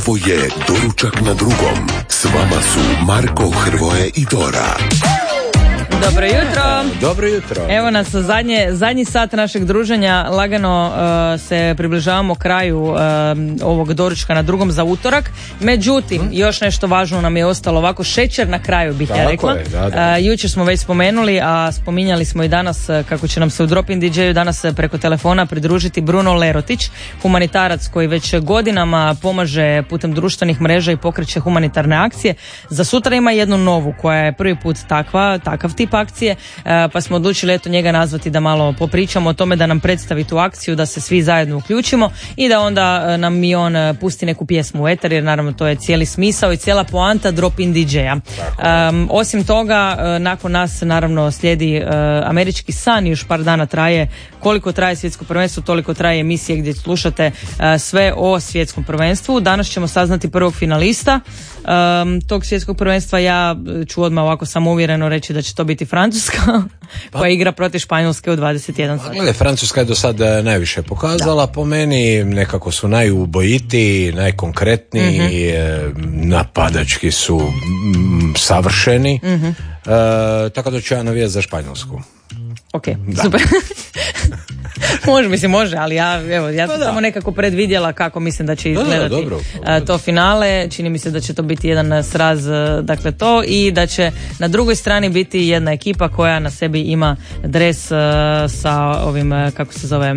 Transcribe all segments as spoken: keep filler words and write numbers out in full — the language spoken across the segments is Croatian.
Ovo je Doručak na drugom. S vama su Marko, Hrvoje i Dora. Dobro jutro. Dobro jutro. Evo nas zadnje, zadnji sat našeg druženja, lagano uh, se približavamo kraju uh, ovog doručka na drugom za utorak. Međutim, hmm. još nešto važno nam je ostalo, ovako šećer na kraju bih ja rekla. Je, da, da. Uh, jučer smo već spomenuli, a spominjali smo i danas kako će nam se u Drop-in di džeju danas preko telefona pridružiti Bruno Lerotić, humanitarac koji već godinama pomaže putem društvenih mreža i pokreće humanitarne akcije. Za sutra ima jednu novu koja je prvi put takva, takav tip akcije, pa smo odlučili eto njega nazvati da malo popričamo o tome, da nam predstavi tu akciju, da se svi zajedno uključimo i da onda nam i on pusti neku pjesmu u eter, jer naravno to je cijeli smisao i cijela poanta Drop-in di džeja. Um, osim toga, nakon nas naravno slijedi uh, Američki san, još par dana traje. Koliko traje svjetsko prvenstvo, toliko traje emisije gdje slušate uh, sve o svjetskom prvenstvu. Danas ćemo saznati prvog finalista um, tog svjetskog prvenstva. Ja ću odmah ovako samouvjereno reći da će to biti Francuska koja igra protiv Španjolske u dvadeset jedan sati. Gledaj, Francuska je do sad najviše pokazala, da. Po meni nekako su najubojitiji, najkonkretniji, mm-hmm. napadački su mm, savršeni, mm-hmm. e, tako da ću ja navijati za Španjolsku. Ok, da. Super. Može, mislim, može, ali ja, evo, ja sam samo nekako predvidjela kako mislim da će izgledati da, da, dobro, dobro. to finale. Čini mi se da će to biti jedan sraz, dakle to, i da će na drugoj strani biti jedna ekipa koja na sebi ima dres uh, sa ovim, kako se zove,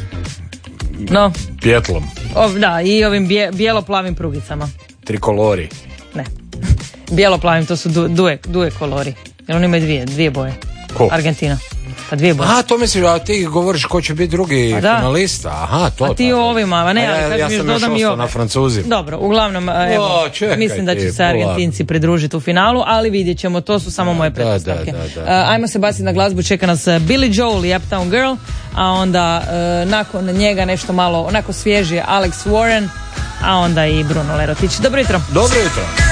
no, pjetlom. Ov, da, i ovim bije, bijelo-plavim prugicama. Trikolori. Ne, bijelo-plavim, to su du, due, due kolori, jer oni imaju dvije, dvije boje. Ko? Argentina. Pa dvije boje. A, to misliš, a ti govoriš ko će biti drugi finalista. Aha, to. A ti o ovima, a ne, ali ja, kažem ja još sam dodam još i ostao ove. Na Francuzi. Dobro, uglavnom, evo, o, čekaj, mislim da će ti, se Argentinci pridružiti u finalu, ali vidjet ćemo, to su samo moje pretpostavke. Da, da, da, da. Uh, ajmo se baciti na glazbu, čeka nas Billy Joel i Uptown Girl, a onda uh, nakon njega nešto malo, onako svježije, Alex Warren, a onda i Bruno Lerotić. Dobro jutro. Dobro jutro.